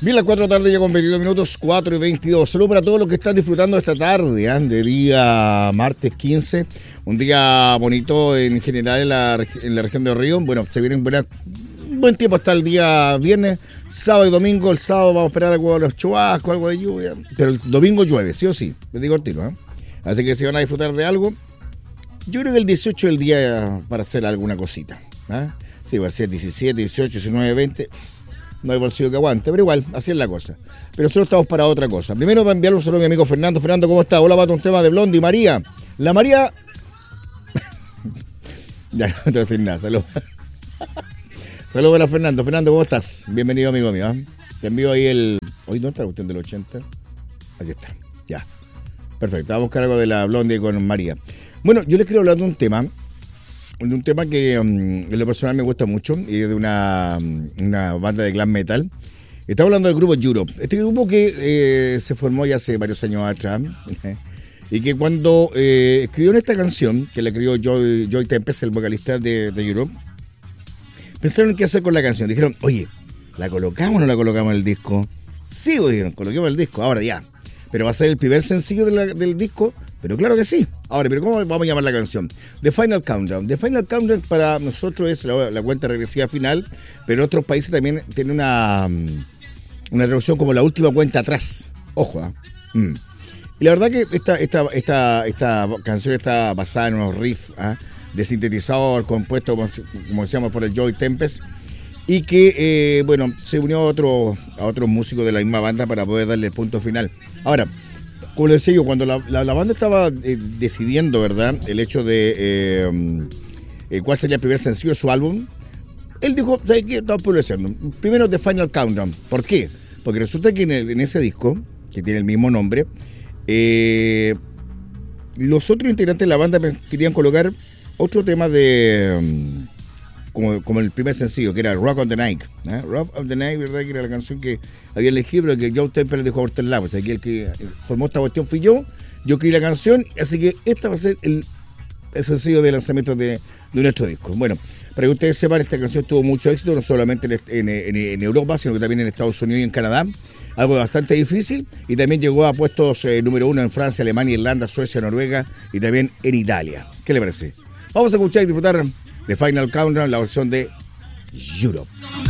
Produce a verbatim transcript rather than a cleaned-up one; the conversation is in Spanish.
Bien, las cuatro de la tarde ya con veintidós minutos, cuatro y veintidós. Saludos para todos los que están disfrutando esta tarde, ¿eh? De día martes quince. Un día bonito en general en la, en la región de Río. Bueno, se viene buena, buen tiempo hasta el día viernes, sábado y domingo. El sábado vamos a esperar algo de los chubascos, algo de lluvia. Pero el domingo llueve, sí o sí. Les digo el tiro, ¿eh? Así que si van a disfrutar de algo, yo creo que el dieciocho es el día para hacer alguna cosita, ¿eh? Sí, va a ser diecisiete, dieciocho, diecinueve, veinte. No hay bolsillo que aguante, pero igual, así es la cosa. Pero nosotros estamos para otra cosa. Primero para enviarle un saludo a mi amigo Fernando. Fernando, ¿cómo está? Hola, Pato, un tema de Blondie y María. La María... ya, no te voy a decir nada, saludos. Saludos para Fernando. Fernando, ¿cómo estás? Bienvenido, amigo mío, ¿eh? Te envío ahí el... ¿Hoy no está la cuestión del ochenta? Aquí está, ya. Perfecto, vamos a buscar algo de la Blondie con María. Bueno, yo les quiero hablar de un tema... de un tema que um, en lo personal me gusta mucho, y de una, una banda de glam metal. Estamos hablando del grupo Europe. Este grupo que eh, se formó ya hace varios años atrás, ¿eh? Y que cuando eh, escribieron esta canción, que la escribió Joy, Joy Tempest, el vocalista de, de Europe, pensaron qué hacer con la canción. Dijeron, oye, ¿la colocamos o no la colocamos en el disco? Sí, dijeron, coloquemos el disco, ahora ya. Pero va a ser el primer sencillo de la, del disco, pero claro que sí. Ahora, pero ¿cómo vamos a llamar la canción? The Final Countdown. The Final Countdown para nosotros es la, la cuenta regresiva final, pero en otros países también tiene una, una traducción como la última cuenta atrás. Ojo, ¿eh? Mm. Y la verdad que esta, esta, esta, esta canción está basada en unos riffs, ¿eh? de sintetizador compuesto, como, como decíamos, por el Joy Tempest, y que, eh, bueno, se unió a otro, a otros músicos de la misma banda para poder darle el punto final. Ahora, como les decía yo, cuando la, la, la banda estaba eh, decidiendo, ¿verdad?, el hecho de eh, eh, cuál sería el primer sencillo de su álbum, él dijo, ¿sabes qué? Estamos produciendo. Primero The Final Countdown. ¿Por qué? Porque resulta que en, el, en ese disco, que tiene el mismo nombre, eh, los otros integrantes de la banda querían colocar otro tema de... Um, Como, como el primer sencillo, que era Rock on the Night. ¿eh? Rock on the Night, ¿verdad? Que era la canción que había elegido, pero que Joe Temple le dijo a Orten Lagos. Aquí el que formó esta cuestión fui yo, yo escribí la canción, así que esta va a ser el, el sencillo de lanzamiento de, de nuestro disco. Bueno, para que ustedes sepan, esta canción tuvo mucho éxito, no solamente en, en, en Europa, sino que también en Estados Unidos y en Canadá. Algo bastante difícil, y también llegó a puestos eh, número uno en Francia, Alemania, Irlanda, Suecia, Noruega y también en Italia. ¿Qué le parece? Vamos a escuchar y disfrutar The Final Countdown, la versión de Europe.